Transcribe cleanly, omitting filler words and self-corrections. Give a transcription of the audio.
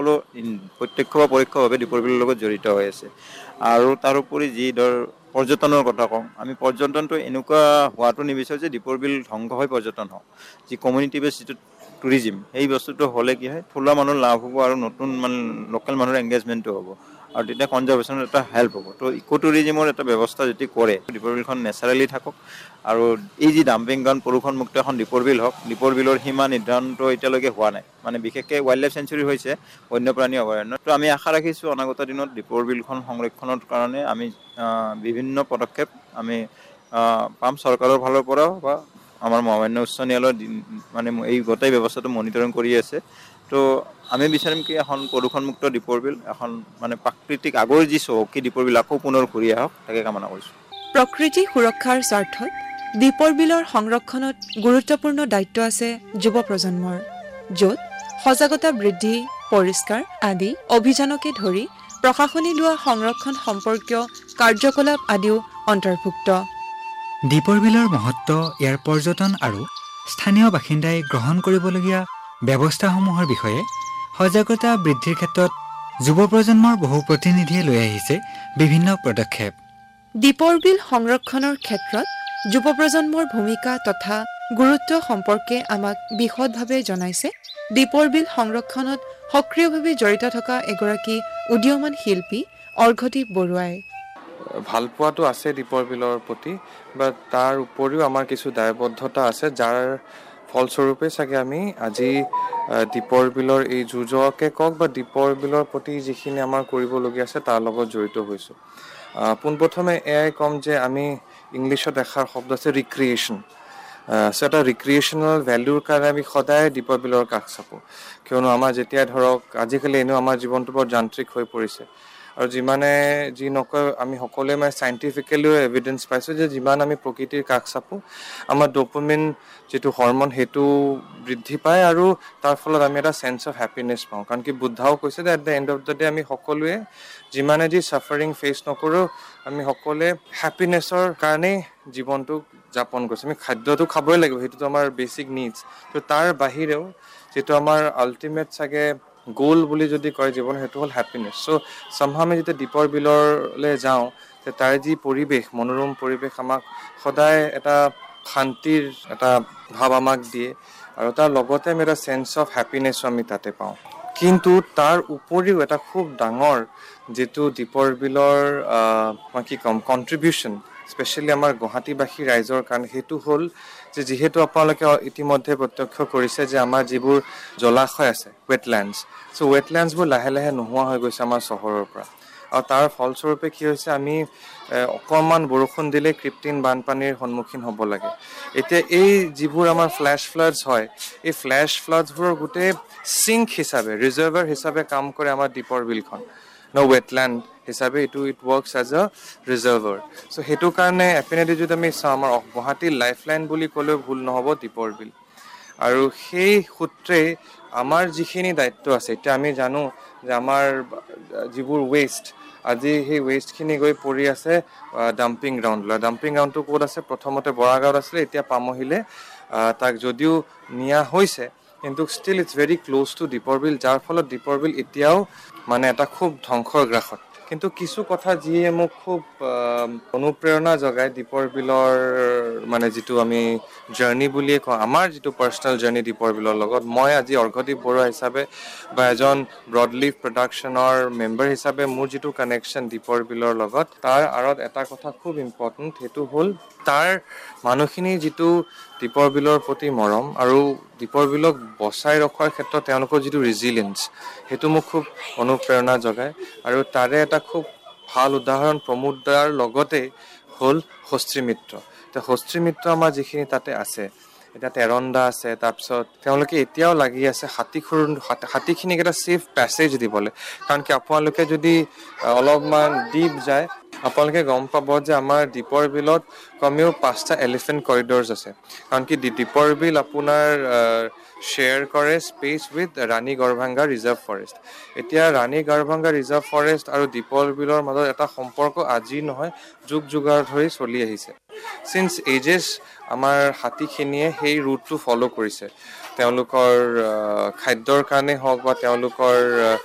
সকলো প্ৰত্যক্ষ বা পৰোক্ষভাৱে দীপৰ বিলৰ লগত জড়িত হৈ আছে। আৰু তাৰোপৰি যি পৰ্যটনৰ কথা কওঁ, আমি পৰ্যটনটো এনেকুৱা হোৱাটো নিবিচাৰোঁ যে দীপৰ বিল ধ্বংস হৈ পৰ্যটন হওক। যি কমিউনিটি বেছ যিটো টুৰিজিম, সেই বস্তুটো হ'লে কি হয়, থলুৱা মানুহৰ লাভ হ'ব আৰু নতুন লোকেল মানুহৰ এংগেজমেণ্টটো হ'ব। আৰু তেতিয়া কনজাৰ্ভেশ্যনৰ এটা হেল্প হ'ব। তো ইক' টুৰিজিমৰ এটা ব্যৱস্থা যদি কৰে, দীপৰ বিলখন নেচাৰেলি থাকক। আৰু এই যি ডাম্পিং গ্ৰাউণ্ড প্ৰদূষণমুক্ত এখন দীপৰ বিল হওক, দীপৰ বিলৰ সীমা নিৰ্ধাৰণটো এতিয়ালৈকে হোৱা নাই। মানে বিশেষকৈ ৱাইল্ড লাইফ চেঞ্চুৰী হৈছে, বন্যপ্ৰাণী অভয়াৰণ্য। তো আমি আশা ৰাখিছোঁ অনাগত দিনত দীপৰ বিলখন সংৰক্ষণৰ কাৰণে আমি বিভিন্ন পদক্ষেপ আমি পাম চৰকাৰৰ ফালৰ পৰাও, বা আমাৰ মহামান্য উচ্চ ন্যায়ালয়ৰ মানে এই গোটেই ব্যৱস্থাটো মনিটৰিং কৰি আছে। তো আমি বিচাৰিম কি এখন প্ৰদূষণমুক্ত দীপৰ বিল, এখন মানে প্ৰাকৃতিক আগৰ যি চহকী দীপৰ বিল আকৌ পুনৰ ঘূৰি আহক, তাকে কামনা কৰিছোঁ। প্ৰকৃতি সুৰক্ষাৰ স্বাৰ্থত দীপৰ বিলৰ সংৰক্ষণত গুৰুত্বপূৰ্ণ দায়িত্ব আছে যুৱ প্ৰজন্মৰ, য'ত সজাগতা বৃদ্ধি, পৰিষ্কাৰ আদি অভিযানকে ধৰি প্ৰশাসনে লোৱা সংৰক্ষণ সম্পৰ্কীয় কাৰ্যকলাপ আদিও অন্তৰ্ভুক্ত। দীপৰ বিলৰ মহত্ব, ইয়াৰ পৰ্যটন আৰু স্থানীয় বাসিন্দাই গ্ৰহণ কৰিবলগীয়া ব্যৱস্থাসমূহৰ বিষয়ে সজাগতা বৃদ্ধিৰ ক্ষেত্ৰত যুৱ প্ৰজন্মৰ বহু প্ৰতিনিধিয়ে লৈ আহিছে বিভিন্ন পদক্ষেপ। দীপৰ বিল সংৰক্ষণৰ ক্ষেত্ৰত যুৱ প্ৰজন্মৰ ভূমিকা তথা গুৰুত্ব সম্পৰ্কে আমাক বিশদভাৱে জনাইছে দীপৰ বিল সংৰক্ষণত সক্ৰিয়ভাৱে জড়িত থকা এগৰাকী উদীয়মান শিল্পী অৰ্ঘদীপ বৰুৱাই। ভাল পোৱাটো আছে দীপৰ বিলৰ প্ৰতি, বা তাৰ উপৰিও আমাৰ কিছু দায়বদ্ধতা আছে, যাৰ ফলস্বৰূপে চাগে আমি আজি দীপৰ বিলৰ এই যুঁজকে কওক বা দীপৰ বিলৰ প্ৰতি যিখিনি আমাৰ কৰিবলগীয়া আছে তাৰ লগত জড়িত হৈছোঁ। পোনপ্ৰথমে এয়াই ক'ম যে আমি ইংলিছত এষাৰ শব্দ আছে ৰিক্ৰিয়েশ্যন। এটা ৰিক্ৰিয়েশ্যনেল ভেলুৰ কাৰণে আমি সদায় দীপৰ বিলৰ কাষ চাপোঁ, কিয়নো আমাৰ যেতিয়া ধৰক আজিকালি এনেও আমাৰ জীৱনটো বৰ যান্ত্ৰিক হৈ পৰিছে। আৰু যিমানে যি নকয়, আমি সকলোৱে মানে চাইণ্টিফিকেলিও এভিডেঞ্চ পাইছোঁ যে যিমান আমি প্ৰকৃতিৰ কাষ চাপোঁ, আমাৰ ড'পামিন যিটো হৰমন সেইটো বৃদ্ধি পায়, আৰু তাৰ ফলত আমি এটা চেন্স অফ হেপিনেছ পাওঁ। কাৰণ কি বুদ্ধাও কৈছে যে at the and of the day আমি সকলোৱে যিমানে যি ছাফাৰিং ফেচ নকৰোঁ, আমি সকলোৱে হেপিনেছৰ কাৰণেই জীৱনটো যাপন কৰিছোঁ। আমি খাদ্যটো খাবই লাগিব, সেইটোতো আমাৰ বেচিক নিডছ। তো তাৰ বাহিৰেও যিটো আমাৰ আল্টিমেট চাগে গ'ল বুলি যদি কয় জীৱন, সেইটো হ'ল হেপিনেছ। চ' চামহাও আমি যেতিয়া দীপৰ বিললৈ যাওঁ, তাৰ যি পৰিৱেশ, মনোৰম পৰিৱেশ, আমাক সদায় এটা শান্তিৰ এটা ভাৱ আমাক দিয়ে, আৰু তাৰ লগতে আমি এটা চেন্স অফ হেপিনেছো আমি তাতে পাওঁ। কিন্তু তাৰ উপৰিও এটা খুব ডাঙৰ যিটো দীপৰ বিলৰ মই কি ক'ম কণ্ট্ৰিবিউশ্যন, স্পেচিয়েলি আমাৰ গুৱাহাটীবাসী ৰাইজৰ কাৰণে, সেইটো হ'ল যে যিহেতু আপোনালোকে ইতিমধ্যে প্ৰত্যক্ষ কৰিছে যে আমাৰ যিবোৰ জলাশয় আছে, ৱেটলেণ্ডছ, চ' ৱেটলেণ্ডছবোৰ লাহে লাহে নোহোৱা হৈ গৈছে আমাৰ চহৰৰ পৰা। আৰু তাৰ ফলস্বৰূপে কি হৈছে, আমি অকণমান বৰষুণ দিলে কৃত্ৰিম বানপানীৰ সন্মুখীন হ'ব লাগে। এতিয়া এই যিবোৰ আমাৰ ফ্লেছ ফ্লাডছ হয়, এই ফ্লেছ ফ্লাডছবোৰৰ গোটেই চিংক হিচাপে, ৰিজাৰ্ভাৰ হিচাপে কাম কৰে আমাৰ দীপৰ বিলখন। ৱেটলেণ্ড হিচাপে it works as a reservoir. চ' সেইটো কাৰণে এপিনেদি যদি আমি চাওঁ, আমাৰ গুৱাহাটীৰ লাইফলাইন বুলি ক'লেও ভুল নহ'ব দীপৰ বিল। আৰু সেই সূত্ৰে আমাৰ যিখিনি দায়িত্ব আছে, এতিয়া আমি জানো যে আমাৰ যিবোৰ ৱেষ্ট, আজি সেই ৱেষ্টখিনি গৈ পৰি আছে ডাম্পিং গ্ৰাউণ্ডলৈ। ডাম্পিং গ্ৰাউণ্ডটো ক'ত আছে? প্ৰথমতে বৰাগাঁৱত আছিলে, এতিয়া পামহিলে তাক যদিও নিয়া হৈছে, কিন্তু still it's very close to দীপৰ বিল, যাৰ ফলত দীপৰ বিল এতিয়াও মানে এটা খুব ধ্বংসৰ গ্ৰাসত। কিন্তু কিছু কথা যিয়ে মোক খুব অনুপ্ৰেৰণা জগায় দীপৰ বিলৰ মানে যিটো আমি জাৰ্ণি বুলিয়ে কওঁ, আমাৰ যিটো পাৰ্চনেল জাৰ্ণি দীপৰ বিলৰ লগত, মই আজি অৰ্ঘদীপ বৰুৱা হিচাপে বা এজন ব্ৰডলিফ প্ৰডাকশ্যনৰ মেম্বাৰ হিচাপে মোৰ যিটো কানেকশ্যন দীপৰ বিলৰ লগত, তাৰ আঁৰত এটা কথা খুব ইম্পৰ্টেণ্ট, সেইটো হ'ল তাৰ মানুহখিনিৰ যিটো দীপৰ বিলৰ প্ৰতি মৰম, আৰু দীপৰ বিলক বচাই ৰখাৰ ক্ষেত্ৰত তেওঁলোকৰ যিটো ৰিজিলিয়েঞ্চ, সেইটো মোক খুব অনুপ্ৰেৰণা জগায়। আৰু তাৰে এটা খুব ভাল উদাহৰণ প্ৰমোদ দাৰ লগতে হ'ল হস্ত্ৰী মিত্ৰ। এতিয়া হস্ত্ৰী মিত্ৰ আমাৰ যিখিনি তাতে আছে, এতিয়া তেৰণ দা আছে, তাৰপিছত তেওঁলোকে এতিয়াও লাগি আছে হাতীখিনিক এটা ছেফ পেছেজ দিবলৈ। কাৰণ কি আপোনালোকে যদি অলপমান ডিপ যায়, আপোনালোকে গম পাব যে আমাৰ দীপৰ বিলত কমেও 5টা এলিফেণ্ট কৰিডৰ্ছ আছে। কাৰণ কি দীপৰ বিল আপোনাৰ শ্বেয়াৰ কৰে space with Rani Garbhanga reserve forest. এতিয়া ৰাণী গড়ভাংগা ৰিজাৰ্ভ ফৰেষ্ট আৰু দীপৰ বিলৰ মাজত এটা সম্পৰ্ক আজি নহয়, যুগ যুগৰ ধৰি চলি আহিছে। চিন্স এজেছ আমাৰ হাতীখিনিয়ে সেই ৰুটটো ফ'ল' কৰিছে, তেওঁলোকৰ খাদ্যৰ কাৰণে হওক বা তেওঁলোকৰ